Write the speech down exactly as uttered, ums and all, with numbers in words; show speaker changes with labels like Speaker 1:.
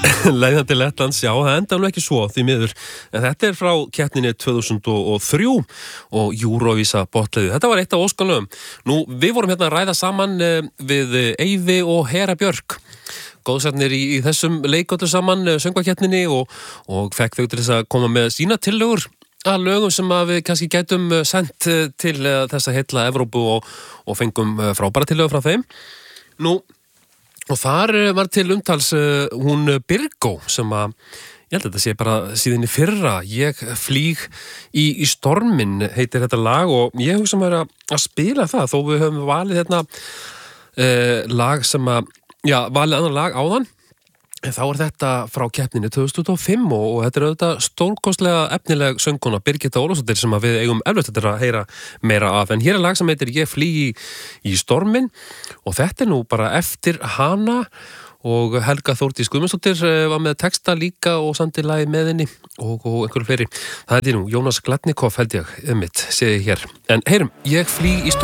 Speaker 1: Leiðandi Lettlands, já, það enda nú ekki svo því miður, en þetta er frá keppninni tvö þúsund og þrjú og Eurovisa botliðið. Þetta var eitt af óskalögum. Nú, við vorum hérna að ræða saman við Eyvi og Hera Björk, góðsarnir í, í þessum leikgötu saman, söngvakeppninni og, og fekk þau til þess að koma með sína tillögur að lögum sem að við kannski gætum sent til þessa heilla Evrópu og, og fengum frábæra tillögur frá þeim. Nú, og þar var til umtals uh, hún Birgó sem að, ég held að þetta sé bara síðan í fyrra, Ég flýg í, í storminn heitir þetta lag og ég hugsa mér að, að spila það þó við höfum valið hérna uh, lag sem að, já, valið annan lag áðan. Þá er þetta frá keppninni tvö þúsund og fimm og, og þetta er auðvitað stórkostlega efnileg söngkona Birgitta Ólafsdóttir sem að við eigum eflaust eftir að heyra meira af. En hér er lag sem heitir Ég flýg í, í storminn og þetta er nú bara eftir hana og Helga Þórdís Guðmundsdóttir var með texta líka og samdi lagi með henni og, og einhverju fleiri. Það er nú Jónas Gladnikov held ég, einmitt, sé ég hér. En heyrum, Ég flýg í storminn.